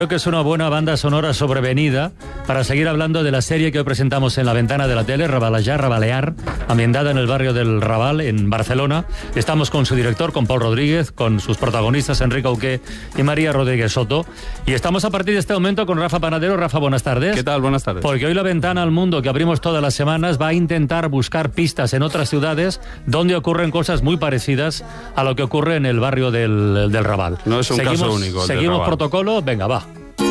Creo que es una buena banda sonora sobrevenida para seguir hablando de la serie que hoy presentamos en la ventana de la tele, Rabalear, ambientada en el barrio del Raval, en Barcelona. Estamos con su director, con Paul Rodríguez, con sus protagonistas, Enrique Auqué y María Rodríguez Soto. Y estamos a partir de este momento con Rafa Panadero. Rafa, buenas tardes. ¿Qué tal? Buenas tardes. Porque hoy la ventana al mundo que abrimos todas las semanas va a intentar buscar pistas en otras ciudades donde ocurren cosas muy parecidas a lo que ocurre en el barrio del Raval. No es un caso único. Seguimos protocolo, venga, va.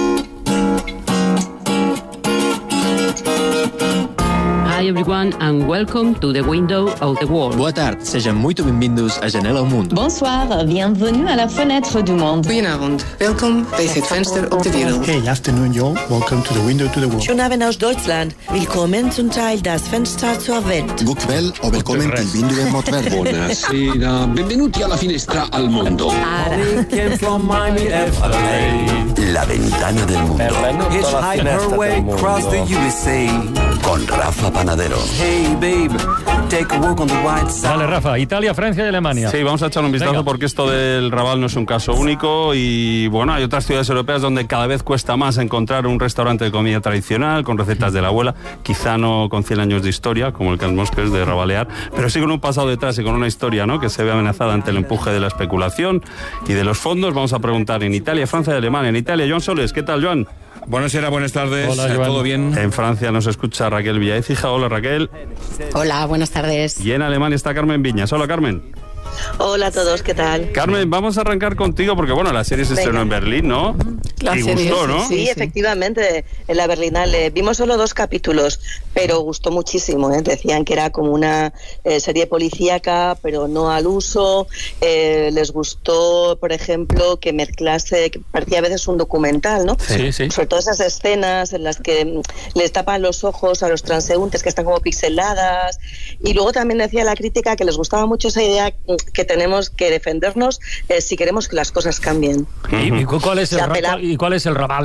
Hi everyone and welcome to the Window of the World. Boa tarde, sejam muito bem-vindos à Janela ao Mundo. Bonsoir, bienvenue à la Fenêtre du Monde. Goedenavond, welkom bij het venster op de wereld. Hey, afternoon y'all, welcome to the Window to the World. Schönen Abend aus Deutschland, willkommen zum Teil das Fenster zur Welt. Gukvel o welcome til vinduet mot verden. Buonasera, benvenuti alla finestra al mondo. La ventana del mundo. Hitchhike her way across the USA. Con Rafa Panadero. Hey babe, take a walk on the white side. Dale, Rafa, Italia, Francia y Alemania. Sí, vamos a echar un vistazo. Venga. Porque esto del Raval no es un caso único y bueno, hay otras ciudades europeas donde cada vez cuesta más encontrar un restaurante de comida tradicional con recetas de la abuela, quizá no con 100 años de historia como el Can Mosques de Rabalear, pero sí con un pasado detrás y con una historia, ¿no?, que se ve amenazada ante el empuje de la especulación y de los fondos. Vamos a preguntar en Italia, Francia y Alemania. En Italia, Joan Soles, ¿qué tal, Joan? Buenas tardes. Hola, ¿todo bien? En Francia nos escucha Raquel Villaécija. Hola, Raquel. Hola, buenas tardes. Y en Alemania está Carmen Viñas. Hola, Carmen. Hola a todos, ¿qué tal? Carmen, vamos a arrancar contigo porque, bueno, la serie se estrenó en Berlín, ¿no? Y gustó, ¿no? Sí, efectivamente, en la Berlinale. Vimos solo 2 capítulos, pero gustó muchísimo, ¿eh? Decían que era como una serie policíaca, pero no al uso. Les gustó, por ejemplo, que mezclase, que parecía a veces un documental, ¿no? Sí, sí. Sobre todo esas escenas en las que les tapan los ojos a los transeúntes, que están como pixeladas. Y luego también decía la crítica que les gustaba mucho esa idea que tenemos que defendernos si queremos que las cosas cambien. ¿Y cuál es el Raval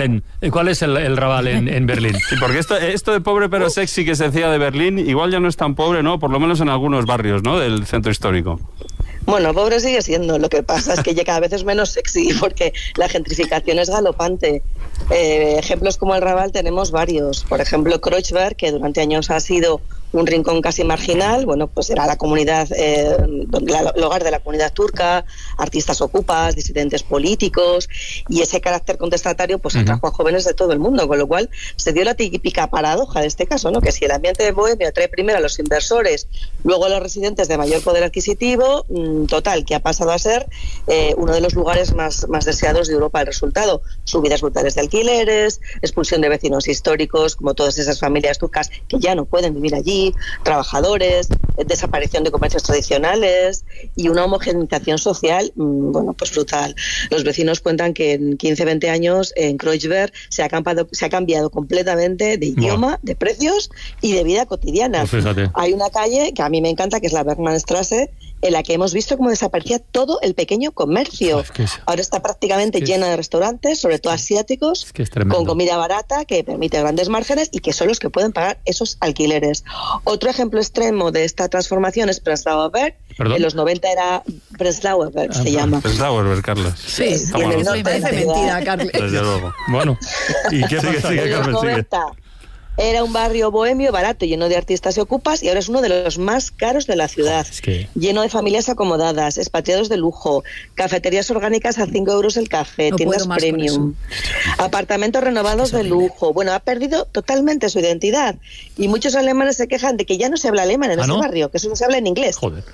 en Berlín? Sí, porque esto de pobre pero sexy que se decía de Berlín, igual ya no es tan pobre, ¿no? Por lo menos en algunos barrios, ¿no?, del centro histórico. Bueno, pobre sigue siendo, lo que pasa es que ya cada vez es menos sexy porque la gentrificación es galopante. Ejemplos como el Raval tenemos varios. Por ejemplo, Kreuzberg, que durante años ha sido un rincón casi marginal, bueno, pues era la comunidad, el hogar de la comunidad turca, artistas ocupas, disidentes políticos, y ese carácter contestatario pues atrajo a jóvenes de todo el mundo, con lo cual se dio la típica paradoja de este caso, ¿no?, que si el ambiente de bohemio atrae primero a los inversores, luego a los residentes de mayor poder adquisitivo, total, que ha pasado a ser uno de los lugares más deseados de Europa. El resultado, subidas brutales de alquileres, expulsión de vecinos históricos, como todas esas familias turcas que ya no pueden vivir allí, trabajadores, desaparición de comercios tradicionales y una homogeneización social, bueno, pues brutal. Los vecinos cuentan que en 15-20 años en Kreuzberg se ha cambiado completamente de idioma, de precios y de vida cotidiana. Pues hay una calle que a mí me encanta, que es la Bergmannstraße, en la que hemos visto cómo desaparecía todo el pequeño comercio. Ahora está prácticamente llena de restaurantes, sobre todo asiáticos, con comida barata, que permite grandes márgenes y que son los que pueden pagar esos alquileres. Otro ejemplo extremo de esta transformación es Prenzlauer Berg. En los 90 era Prenzlauer Berg, se llama. Prenzlauer Berg, Carlos. Sí, me parece mentira, Carlos. Desde luego. Bueno, ¿y qué pasa? Sigue, Carmen, sigue. Era un barrio bohemio, barato, lleno de artistas y ocupas, y ahora es uno de los más caros de la ciudad. Lleno de familias acomodadas, expatriados de lujo, cafeterías orgánicas a 5 euros el café, tiendas premium, apartamentos renovados de lujo. Bueno, ha perdido totalmente su identidad. Y muchos alemanes se quejan de que ya no se habla alemán en ese barrio, que solo se habla en inglés. Joder.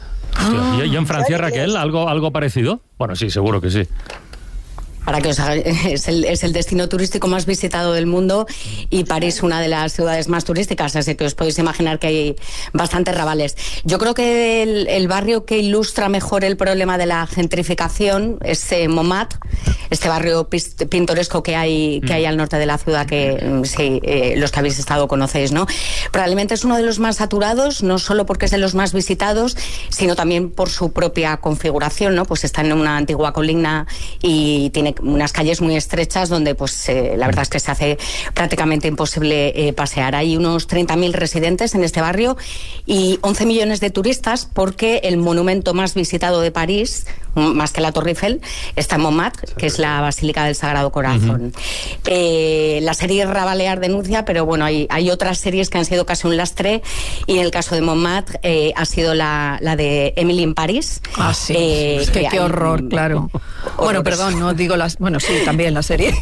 ¿Y en Francia, Raquel, algo parecido? Bueno, sí, seguro que sí. Para que os hagáis, es el destino turístico más visitado del mundo y París una de las ciudades más turísticas, así que os podéis imaginar que hay bastantes rabales. Yo creo que el barrio que ilustra mejor el problema de la gentrificación es Montmartre, este barrio pintoresco que hay al norte de la ciudad, que sí, los que habéis estado conocéis, ¿no? Probablemente es uno de los más saturados, no solo porque es de los más visitados, sino también por su propia configuración, ¿no? Pues está en una antigua colina y tiene unas calles muy estrechas donde pues la verdad es que se hace prácticamente imposible pasear. Hay unos 30.000 residentes en este barrio y 11 millones de turistas, porque el monumento más visitado de París, más que la Torre Eiffel, está en Montmartre, que es la Basílica del Sagrado Corazón. La serie Rabalear denuncia, pero bueno, hay otras series que han sido casi un lastre, y en el caso de Montmartre ha sido la de Emily in Paris. Sí. Es que qué horror, claro. Bueno, perdón, no digo las... Bueno, sí, también la serie.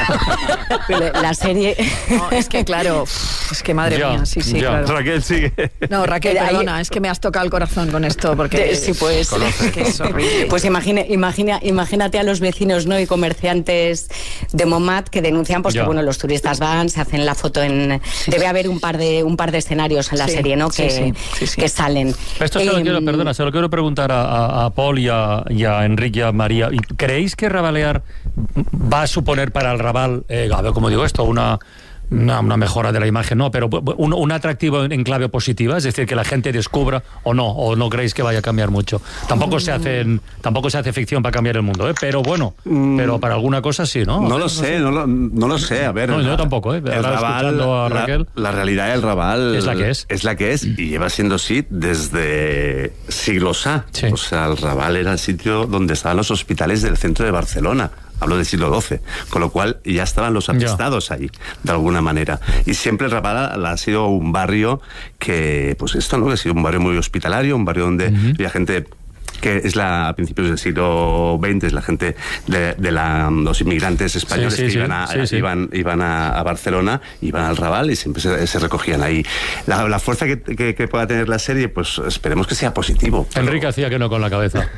La serie... No, es que claro, es que madre mía, sí, claro. Raquel, sigue. No, Raquel, perdona, es que me has tocado el corazón con esto, porque... Sí, pues... Es que es horrible. Pues imagínate a los vecinos, ¿no?, y comerciantes de Montmartre que denuncian pues que bueno, los turistas van, se hacen la foto en... Debe haber un par de escenarios en la serie, ¿no?, que salen. Esto se lo quiero preguntar a Paul y a Enrique y a María. ¿Creéis que Rabalear va a suponer para el Raval, a ver cómo digo esto, una mejora de la imagen, no, pero un atractivo en clave positiva, es decir, que la gente descubra o no creéis que vaya a cambiar mucho? Tampoco se hace ficción para cambiar el mundo, pero bueno, pero para alguna cosa sí, ¿no? No lo sé, a ver. No, yo tampoco, El Raval, a Raquel, la realidad del Raval es la que es. Es la que es, y lleva siendo así desde siglos A. Sí. O sea, el Raval era el sitio donde estaban los hospitales del centro de Barcelona. Hablo del siglo XII, con lo cual ya estaban los atestados allí, de alguna manera. Y siempre el Raval ha sido un barrio que, pues esto, ¿no? Ha sido un barrio muy hospitalario, un barrio donde había gente que es a principios del siglo XX, es la gente los inmigrantes españoles que iban a Barcelona, iban al Raval y siempre se recogían ahí. La fuerza que pueda tener la serie, pues esperemos que sea positivo. Enrique hacía que no con la cabeza.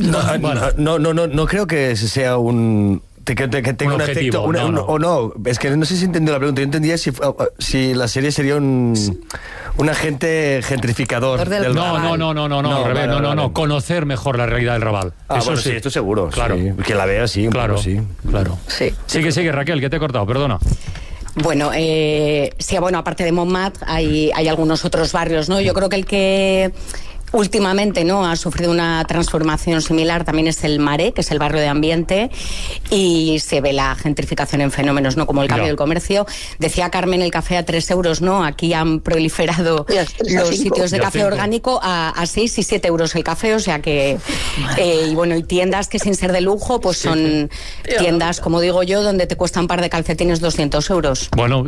No creo que sea que tenga un efecto o no. Es que no sé si entendió la pregunta. Yo entendía si la serie sería un agente gentrificador del Raval. No, conocer mejor la realidad del Raval. Eso bueno, sí, esto seguro. Claro. Sí. Que la vea, sí. Claro. Sí. Sigue, Raquel, que te he cortado, perdona. Bueno, aparte de Montmartre hay algunos otros barrios, ¿no? Yo creo que el que últimamente, ¿no?, ha sufrido una transformación similar también es el Marais, que es el barrio de ambiente, y se ve la gentrificación en fenómenos, ¿no?, como el cambio del comercio. Decía Carmen, el café a 3 euros, ¿no? Aquí han proliferado los sitios de café orgánico a 6 y 7 euros el café, o sea que... y tiendas que sin ser de lujo, pues son tiendas, como digo yo, donde te cuesta un par de calcetines 200 euros. Bueno,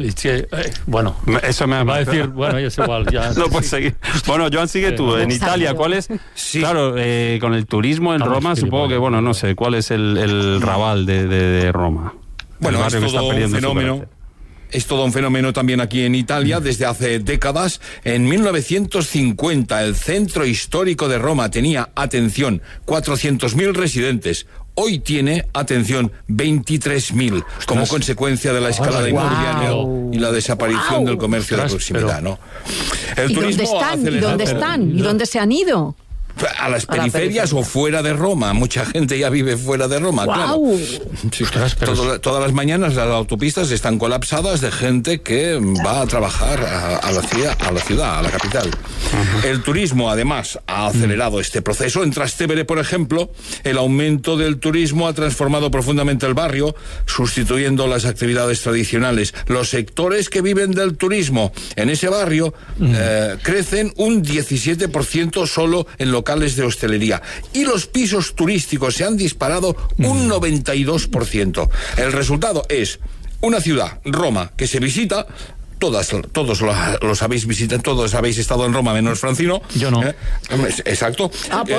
eso me va a decir, es igual, ya... No puedes seguir. Bueno, Joan, sigue tú. En Italia, ¿cuál es? Sí. Claro, con el turismo en Roma, supongo que, no sé, ¿cuál es el Raval de Roma? Bueno, es todo un fenómeno. Es todo un fenómeno también aquí en Italia desde hace décadas. En 1950 el centro histórico de Roma tenía, atención, 400.000 residentes. Hoy tiene, atención, 23.000, como consecuencia de la escalada inmobiliaria y la desaparición del comercio de proximidad, ¿no? El turismo ¿Dónde están? ¿Y dónde se han ido? A las periferias o fuera de Roma. Mucha gente ya vive fuera de Roma, claro. Sí, todas las mañanas las autopistas están colapsadas de gente que va a trabajar a la ciudad, a la capital. El turismo, además, ha acelerado este proceso. En Trastevere, por ejemplo, el aumento del turismo ha transformado profundamente el barrio, sustituyendo las actividades tradicionales. Los sectores que viven del turismo en ese barrio crecen un 17% solo en locales de hostelería, y los pisos turísticos se han disparado un 92%. El resultado es una ciudad, Roma, que se visita. Todos los habéis visitado, todos habéis estado en Roma, menos Francino. Yo no. Exacto.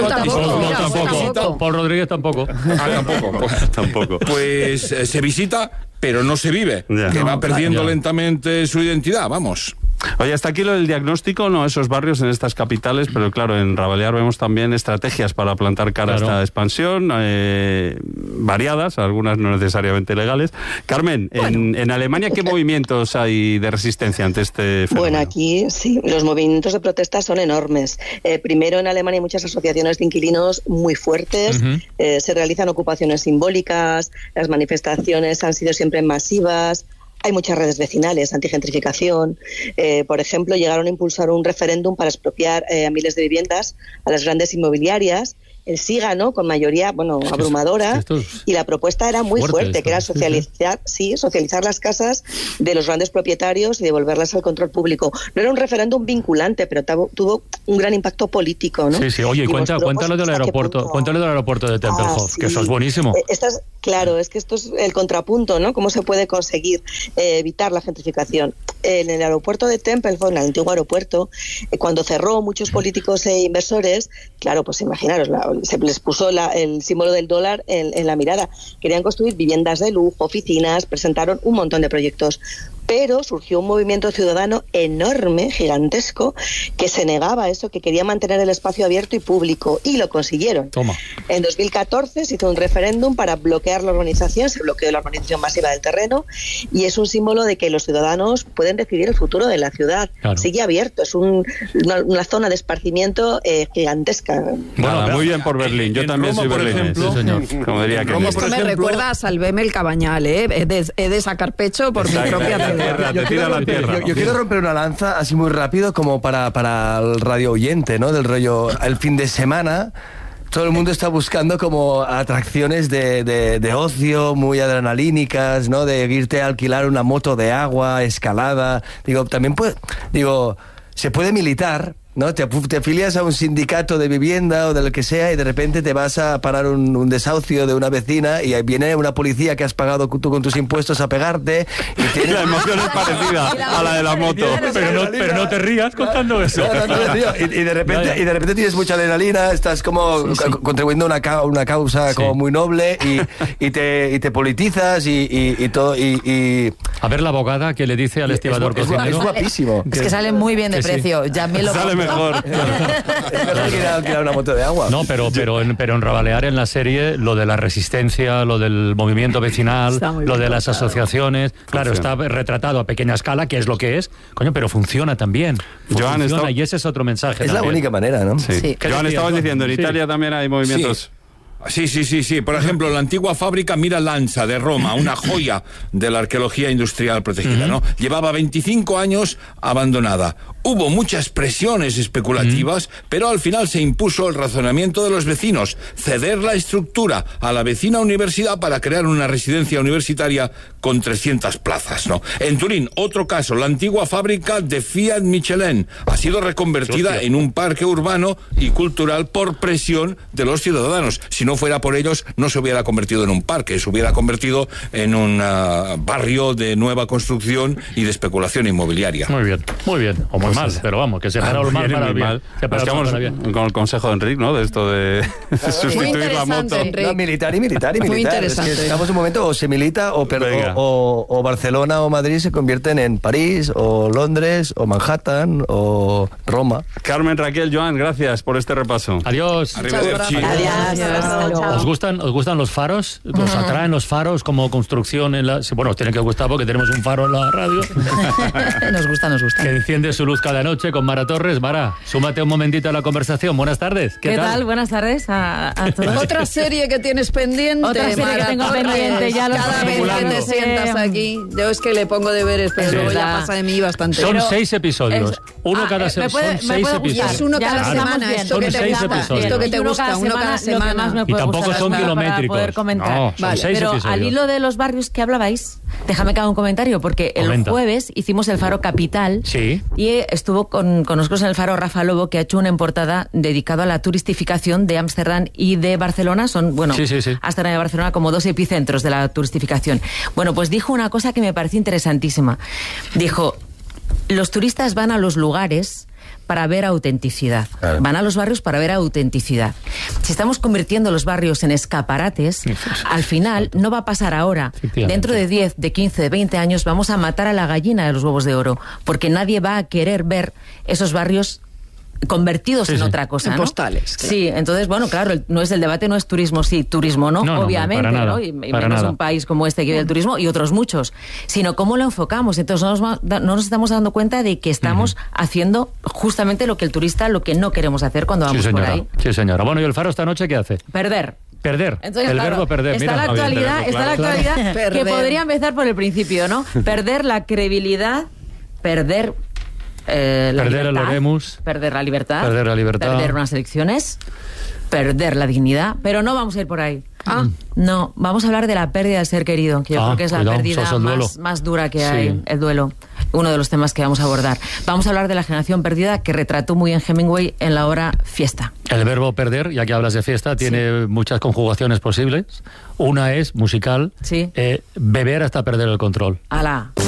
Tampoco. Paul Rodríguez tampoco. Tampoco. Pues se visita, pero no se vive, que va perdiendo lentamente su identidad, vamos. Oye, hasta aquí lo del diagnóstico, no esos barrios en estas capitales, pero claro, en Rabalear vemos también estrategias para plantar cara a esta expansión, variadas, algunas no necesariamente legales. Carmen, en Alemania, ¿qué movimientos hay de resistencia ante este fenómeno? Bueno, aquí sí, los movimientos de protesta son enormes. Primero, en Alemania hay muchas asociaciones de inquilinos muy fuertes, se realizan ocupaciones simbólicas, las manifestaciones han sido siempre masivas. Hay muchas redes vecinales, antigentrificación. Por ejemplo, llegaron a impulsar un referéndum para expropiar a miles de viviendas a las grandes inmobiliarias. el sí ganó con mayoría, abrumadora, y la propuesta era muy fuerte, que era socializar las casas de los grandes propietarios y devolverlas al control público. No era un referéndum vinculante, pero tuvo un gran impacto político, ¿no? Sí. Oye, cuéntalo del aeropuerto de Tempelhof, que eso es buenísimo. Claro, es que esto es el contrapunto, ¿no? ¿Cómo se puede conseguir evitar la gentrificación? En el aeropuerto de Tempelhof, en el antiguo aeropuerto, cuando cerró, muchos políticos e inversores, claro, pues imaginaros, se les puso el símbolo del dólar en la mirada. Querían construir viviendas de lujo, oficinas, presentaron un montón de proyectos. Pero surgió un movimiento ciudadano enorme, gigantesco, que se negaba a eso, que quería mantener el espacio abierto y público, y lo consiguieron. Toma. En 2014 se hizo un referéndum para bloquear la urbanización, se bloqueó la urbanización masiva del terreno, y es un símbolo de que los ciudadanos pueden decidir el futuro de la ciudad. Claro. Sigue abierto, es una zona de esparcimiento gigantesca. Bueno, muy bien por Berlín. Yo también soy berlinés. Sí, señor. Como diría que esto me recuerda a Salveme el Cabañal, He de sacar pecho por mi propia ciudad. Yo quiero romper una lanza así muy rápido como para el radio oyente, ¿no? Del rollo, el fin de semana todo el mundo está buscando como atracciones de ocio muy adrenalínicas, ¿no? De irte a alquilar una moto de agua, escalada. También se puede militar, ¿no? Te afilias a un sindicato de vivienda o de lo que sea y de repente te vas a parar un desahucio de una vecina y ahí viene una policía que has pagado tú con tus impuestos a pegarte y la emoción es parecida a la de la moto. Pero no te rías contando eso. Y de repente tienes mucha adrenalina, estás como contribuyendo a una causa como muy noble y te politizas y todo. A ver la abogada que le dice al estibador cocinero. Es guapísimo. Es que sale muy bien de precio. Ya me lo sale mejor. Es mejor que alquilar una moto de agua. No, pero en Rabalear, en la serie, lo de la resistencia, lo del movimiento vecinal, lo de las asociaciones, claro, está retratado a pequeña escala, que es lo que es, pero funciona también. Funciona, y ese es otro mensaje. Es también. La única manera, ¿no? Sí. Joan, estabas diciendo, en Italia también hay movimientos... Sí. Por ejemplo, la antigua fábrica Mira Lanza de Roma, una joya de la arqueología industrial protegida, ¿no? Llevaba 25 años abandonada. Hubo muchas presiones especulativas, pero al final se impuso el razonamiento de los vecinos, ceder la estructura a la vecina universidad para crear una residencia universitaria con 300 plazas, ¿no? En Turín, otro caso, la antigua fábrica de Fiat Michelin ha sido reconvertida en un parque urbano y cultural por presión de los ciudadanos. Si no fuera por ellos, no se hubiera convertido en un parque, se hubiera convertido en un barrio de nueva construcción y de especulación inmobiliaria. Muy bien. O muy mal, pero vamos, que se para el mal para el bien. Vamos con el consejo de Enric, ¿no? De esto de sustituir la moto. No, militar. Muy interesante. Es que estamos en un momento o se milita o Barcelona o Madrid se convierten en París o Londres o Manhattan o Roma. Carmen, Raquel, Joan, gracias por este repaso. Adiós. Adiós. ¿Os gustan los faros? ¿Os atraen los faros como construcción en la...? Bueno, os tienen que gustar porque tenemos un faro en la radio. Nos gusta. Que enciende su luz cada noche con Mara Torres. Mara, súmate un momentito a la conversación. Buenas tardes. ¿Qué tal? Buenas tardes a todos. Otra serie que tienes pendiente. Otra serie que tengo pendiente. Ya cada vez que te sientas aquí. Yo es que le pongo deberes, pero luego ya pasa de mí bastante. Son 6 episodios. Uno cada semana. Son 6 episodios. Es uno cada semana. Esto que te gusta. Esto que te gusta. Uno cada semana. Y tampoco son kilométricos. Poder comentar. No, son 6 pero episodios. Al hilo de los barrios que hablabais, déjame que haga un comentario, porque el jueves hicimos el Faro Capital. Sí. Y estuvo con nosotros en el Faro Rafa Lobo, que ha hecho una portada dedicado a la turistificación de Ámsterdam y de Barcelona. Son, Ámsterdam y Barcelona como 2 epicentros de la turistificación. Bueno, pues dijo una cosa que me pareció interesantísima. Dijo, los turistas van a los lugares para ver autenticidad. Claro. Van a los barrios para ver autenticidad. Si estamos convirtiendo los barrios en escaparates, al final no va a pasar ahora. Dentro de 10, de 15, de 20 años vamos a matar a la gallina de los huevos de oro, porque nadie va a querer ver esos barrios convertidos en otra cosa, en ¿no? postales. Claro. Sí, entonces, claro, no es el debate, no es turismo sí, turismo no, obviamente, para nada, ¿no? Y menos un país como este que vive el turismo y otros muchos, sino cómo lo enfocamos. Entonces no nos estamos dando cuenta de que estamos haciendo justamente lo que el turista, lo que no queremos hacer cuando vamos por ahí. Sí, señora. Bueno, ¿y el Faro esta noche qué hace? Perder. Entonces, el verbo perder. Está la actualidad, que podría empezar por el principio, ¿no? Perder la credibilidad, perder el Oremus, perder la libertad, perder unas elecciones, perder la dignidad, pero no vamos a ir por ahí. No, vamos a hablar de la pérdida del ser querido, que yo creo que es la pérdida más dura que hay, el duelo. Uno de los temas que vamos a abordar. Vamos a hablar de la generación perdida que retrató muy bien Hemingway en la obra Fiesta. El verbo perder, ya que hablas de fiesta, tiene muchas conjugaciones posibles. Una es musical, beber hasta perder el control. ¡Hala!